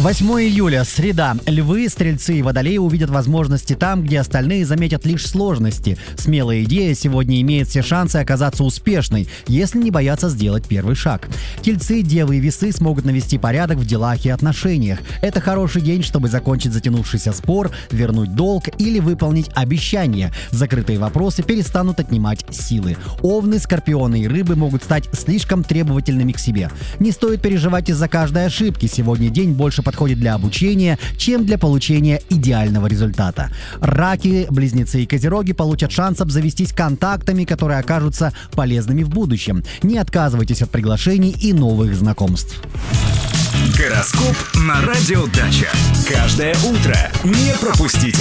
8 июля, среда. Львы, стрельцы и водолеи увидят возможности там, где остальные заметят лишь сложности. Смелая идея сегодня имеет все шансы оказаться успешной, если не бояться сделать первый шаг. Тельцы, девы и весы смогут навести порядок в делах и отношениях. Это хороший день, чтобы закончить затянувшийся спор, вернуть долг или выполнить обещание. Закрытые вопросы перестанут отнимать силы. Овны, скорпионы и рыбы могут стать слишком требовательными к себе. Не стоит переживать из-за каждой ошибки. Сегодня день больше подходит для обучения, чем для получения идеального результата. Раки, близнецы и козероги получат шанс обзавестись контактами, которые окажутся полезными в будущем. Не отказывайтесь от приглашений и новых знакомств. Гороскоп на Радио Дача. Каждое утро не пропустите.